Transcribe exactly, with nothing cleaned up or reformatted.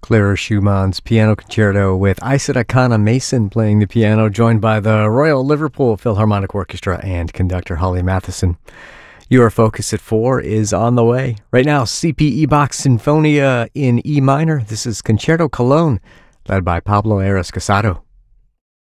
Clara Schumann's Piano Concerto with Aissata Khanna Mason playing the piano, joined by the Royal Liverpool Philharmonic Orchestra and conductor Holly Matheson. Your Focus at four is on the way. Right now, C P E Bach's Sinfonia in E minor. This is Concerto Cologne, led by Pablo Aras Casado.